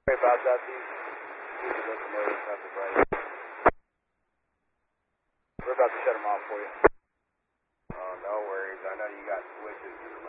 Sorry about that. These locomotives have the bright. We're about to shut them off for you. Oh, no worries. I know you got switches.